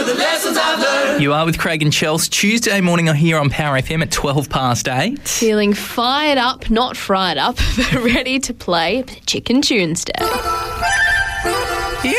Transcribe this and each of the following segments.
the lessons I've learned. You are with Craig and Chels. Tuesday morning here on Power FM at 8:12. Feeling fired up, not fried up, but ready to play Chicken Tuesday. Yeah,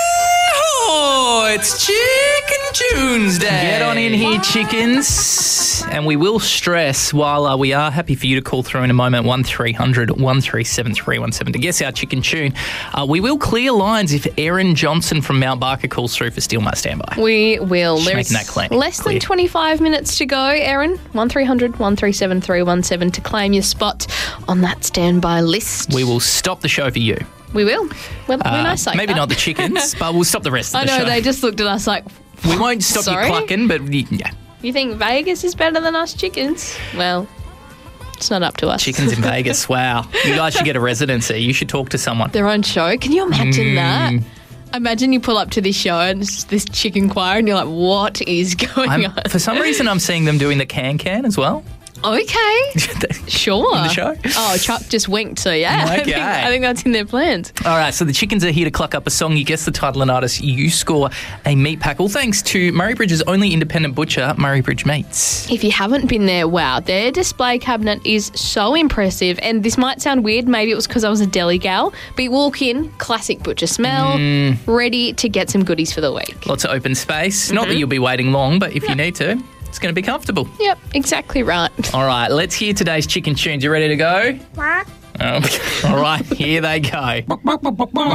it's Chicken Tuesday. Get on in here, chickens. And we will stress, while we are happy for you to call through in a moment, 1300 137 317 to guess our chicken tune. We will clear lines if Erin Johnson from Mount Barker calls through for Steal My Standby. We will. Just There's making that clear. less than 25 minutes to go, Erin. 1300 137 317 to claim your spot on that standby list. We will stop the show for you. We will. When I say maybe that. not the chickens, but we'll stop the rest of I the know, show. they just looked at us like, We won't stop Sorry? you clucking, but yeah. you think Vegas is better than us chickens? Well, it's not up to us. Chickens in Vegas, wow. You guys should get a residency. You should talk to someone. Their own show. Can you imagine that? Imagine you pull up to this show and it's this chicken choir and you're like, what is going on? For some reason, I'm seeing them doing the can as well. Okay. Sure. In the show? Oh, Chuck just winked, so yeah. Okay. I think that's in their plans. All right, so the chickens are here to cluck up a song. You guess the title and artist, you score a meat pack. All thanks to Murray Bridge's only independent butcher, Murray Bridge Meats. If you haven't been there, wow, their display cabinet is so impressive. And this might sound weird, maybe it was because I was a deli gal, but you walk in, classic butcher smell, ready to get some goodies for the week. Lots of open space. Not that you'll be waiting long, but if you need to, it's going to be comfortable. Yep, exactly right. All right, let's hear today's chicken tunes. You ready to go? All right, here they go.